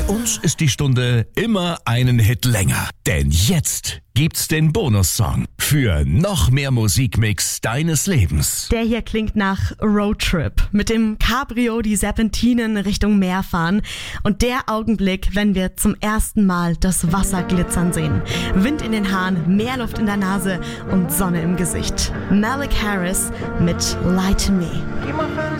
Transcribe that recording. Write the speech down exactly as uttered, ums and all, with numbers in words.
uns ist die Stunde immer einen Hit länger. Denn jetzt gibt's den Bonussong für noch mehr Musikmix deines Lebens. Der hier klingt nach Roadtrip. Mit dem Cabrio die Serpentinen Richtung Meer fahren. Und der Augenblick, wenn wir zum ersten Mal das Wasser glitzern sehen. Wind in den Haaren, Meerluft in der Nase und Sonne im Gesicht. Malik Harris mit Lie to Me.